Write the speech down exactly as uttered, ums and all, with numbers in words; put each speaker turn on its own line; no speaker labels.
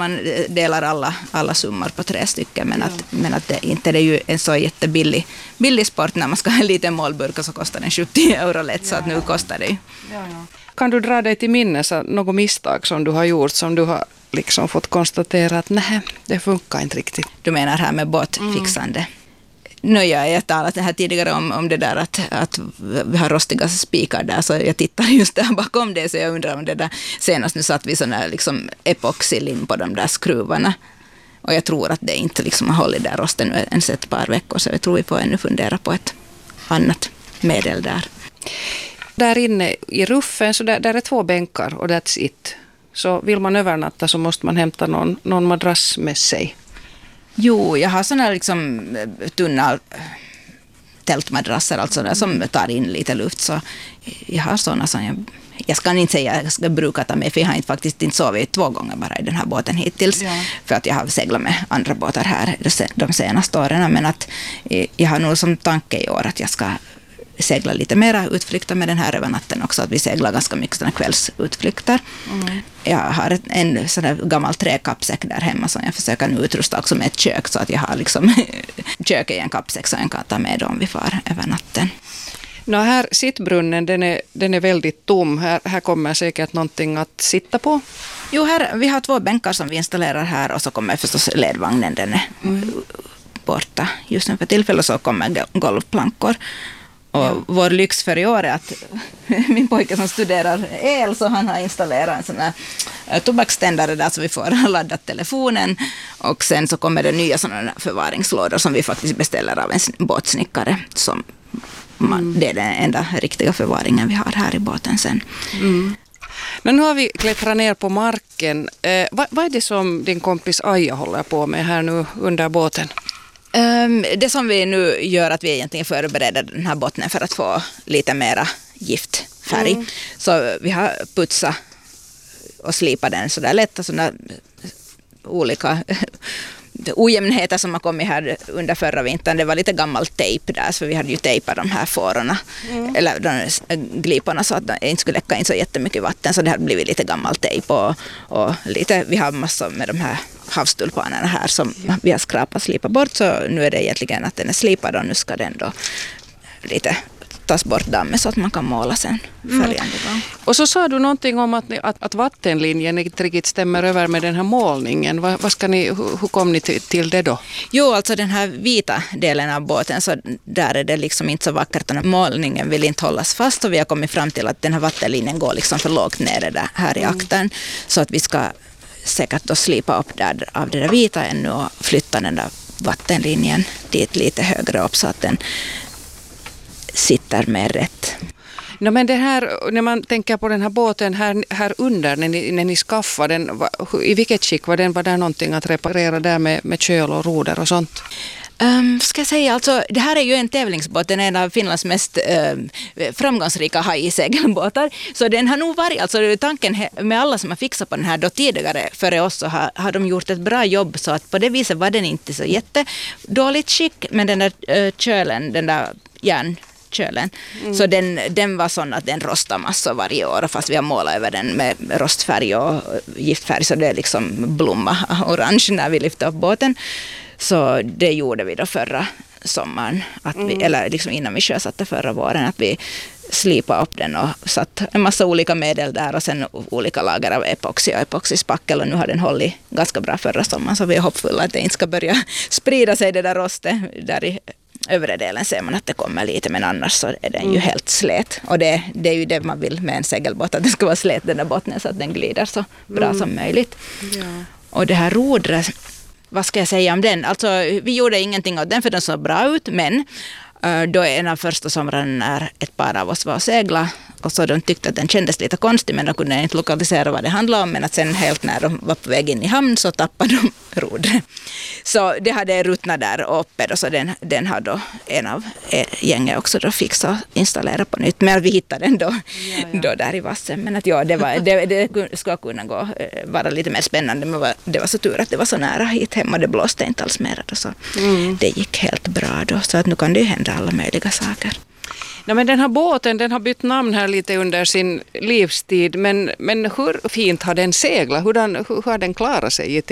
man delar alla, alla summor på tre stycken, men, ja. att, men att det inte det är ju en så jättebillig billig sport. När man ska ha en liten målburk så kostar den sjuttio euro lätt, ja, så att nu kostar det ju.
Ja, ja. Kan du dra dig till minnes något misstag som du har gjort, som du har liksom fått konstatera att nej, det funkar inte riktigt?
Du menar här med båtfixande? Mm. Nu har jag talat här tidigare om, om det där att, att vi har rostiga spikar där, så jag tittar just där bakom det, så jag undrar om det där senast nu satt vi sån här liksom epoxylim på de där skruvarna, och jag tror att det inte liksom har hållit där rosten nu ens ett par veckor, så jag tror vi får ännu fundera på ett annat medel där.
Där inne i ruffen så där, där är två bänkar och that's it. Så vill man övernatta så måste man hämta någon, någon madrass med sig.
Jo, jag har såna liksom tunna tältmadrasser, alltså där, som tar in lite luft, så jag har såna som jag, jag ska inte säga att jag ska bruka ta med, för jag har inte, faktiskt inte sovit två gånger bara i den här båten hittills, ja. För att jag har seglat med andra båtar här de senaste åren, men att jag har nog som tanke i år att jag ska segla lite mera utflykter med den här över natten också, att vi seglar ganska mycket sådana kvällsutflykter. Mm. Jag har en sån där gammal träkappsäck där hemma som jag försöker nu utrusta också med ett kök, så att jag har liksom köket i en kappsäck som jag kan ta med om vi far över natten.
Nå, här sittbrunnen, den är, den är väldigt tom. Här, här kommer säkert någonting att sitta på.
Jo, här, vi har två bänkar som vi installerar här, och så kommer förstås ledvagnen, den är mm. borta. Just nu för tillfället så kommer golvplankor. Och ja. Vår lyx för i år är att min pojke som studerar el, så han har installerat en sån här tobakständare där, så vi får ladda telefonen, och sen så kommer det nya sådana förvaringslådor som vi faktiskt beställer av en båtsnickare, som man, mm. det är den enda riktiga förvaringen vi har här i båten sen.
Mm. Men nu har vi klättrat ner på marken. Eh, vad, vad är det som din kompis Aija håller på med här nu under båten?
Um, det som vi nu gör, att vi egentligen förbereder den här bottnen för att få lite mera giftfärg. Mm. Så vi har putsat och slipat den så där lätt, och sådana olika ojämnheter som har kommit här under förra vintern. Det var lite gammal tejp där, så vi hade ju tejpat de här fårorna, mm. eller de gliporna, så att det inte skulle läcka in så jättemycket vatten, så det hade blivit lite gammal tejp, och, och lite, vi har massor med de här havstulpanerna här som vi har skrapat och slipat bort, så nu är det egentligen att den är slipad, och nu ska den då lite tas bort dammet så att man kan måla sen följande gång. Mm.
Och så sa du någonting om att, att, att vattenlinjen inte riktigt stämmer över med den här målningen. Vad, vad ska ni, hur, hur kom ni till, till det då?
Jo, alltså den här vita delen av båten, så där är det liksom inte så vackert, och målningen vill inte hållas fast, och vi har kommit fram till att den här vattenlinjen går liksom för lågt nere där, här i akten, mm. så att vi ska säkert då slipa upp där av det där vita ännu och flytta den där vattenlinjen dit lite högre upp, så att den sitter mer rätt.
No, men det här, när man tänker på den här båten här, här under, när ni, när ni skaffade den, i vilket skick var den? Var det någonting att reparera där med, med köl och roder och sånt?
Um, ska jag säga, alltså, det här är ju en tävlingsbåt, den är en av Finlands mest um, framgångsrika hajsegelbåtar, så den har nog varit, alltså tanken med alla som har fixat på den här då tidigare före oss, så har, har de gjort ett bra jobb, så att på det viset var den inte så jättedåligt skick, men den där uh, kölen, den där järnkölen, mm. så den, den var sån att den rostar massor varje år, fast vi har målat över den med rostfärg och giftfärg, så det är liksom blomma orange när vi lyfter upp båten. Så det gjorde vi då förra sommaren, att vi, mm. eller liksom innan vi sjösatte förra våren, att vi slipade upp den och satt en massa olika medel där, och sen olika lager av epoxy och epoxyspackel, och nu har den hållit ganska bra förra sommaren, så vi är hoppfulla att det inte ska börja sprida sig det där rostet. Där i övre delen ser man att det kommer lite, men annars så är den ju mm. helt slät, och det, det är ju det man vill med en segelbåt, att det ska vara slät den där bottnen, så att den glider så bra mm. som möjligt. Ja. Och det här rodret, vad ska jag säga om den? Alltså, vi gjorde ingenting av den för den såg bra ut, men uh, då en av första somrarna när ett par av oss var och segla, och så de tyckte att den kändes lite konstig, men de kunde inte lokalisera vad det handlade om, men att sen helt när de var på väg in i hamn så tappade de rodret. Så det hade ruttnat där uppe, då, så den, den har då en av gänget också då fixat och installerat på nytt, men vi hittade den då, ja, ja. då där i vassen, men att ja, det, var, det, det ska kunna gå, vara lite mer spännande, men det var så tur att det var så nära hit hemma, det blåste inte alls mer då, så mm. det gick helt bra då, så att nu kan det ju hända alla möjliga saker.
Ja, men den här båten, den har bytt namn här lite under sin livstid, men, men hur fint har den seglat? Hur, den, hur har den klarat sig?